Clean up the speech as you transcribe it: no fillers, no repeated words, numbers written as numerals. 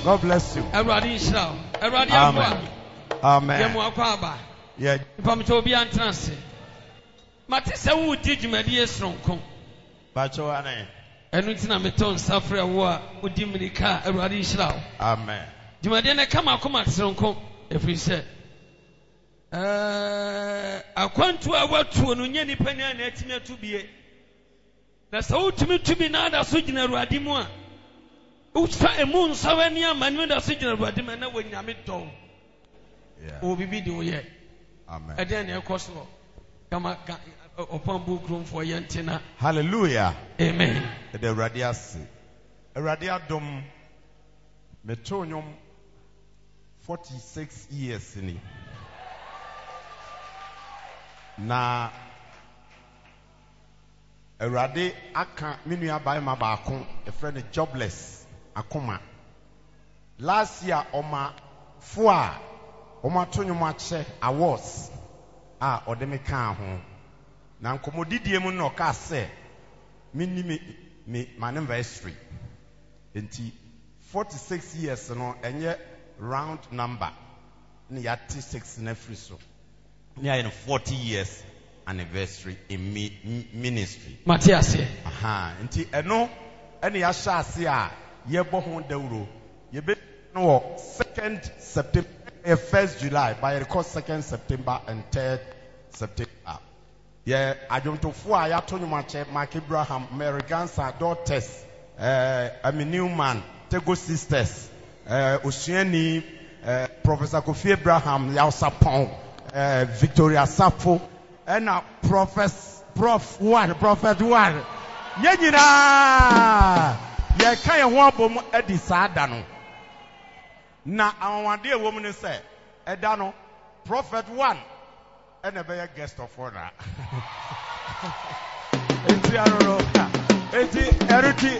God bless you. Everybody Israel. Everybody Amen. Amen. Yemu akwaba. Yeah. Ipamto obi antrance. Mate se wo di dwumadi esronko. Bacho ane. Enu ntina meton safre wo a odi mirika Everybody Israel. Amen. Dwumadi na kama akoma esronko efiri se. Akwantu a watu no nye nipa na atimi atubie. Na sa wotumi tubi na ada so gina Awurade mu a. Ufa emu nsawe ni amanu da so gina Awurade mu na wonyame dɔw. Yeah. O bibi di oye. Amen. Eden na ekoso. Kama upon book room for yentina. Hallelujah. Amen. The radiasi. Radiadom metonyum 46 years ni. Na Awurade aka minua bai ma baako a friend jobless akoma. Last year oma foa oma tonyum ache awards odeme kan ho. Na nkomodidie mu no ka se minni me anniversary. Enti 46 years no enye round number. Ni yati 6 na free so. Ni ayi 40 years anniversary in ministry. Matthias. Aha, enti eno ene ya sha ase a yebo ho dawro. Yebe no 2nd September 1st July by record 2nd September and 3rd September. Yeah, adwomtofo a yato nyumache Mark Abraham, Mary Gansa daughters, Newman, Tego sisters, Osuani, Professor Kofi Abraham, Yausapon, Victoria Sapo, and Prophet one. Yenyina! Ye kaya wabom edi saadano. Na awade a woman say, Edano, Prophet one. And a better guest of honor.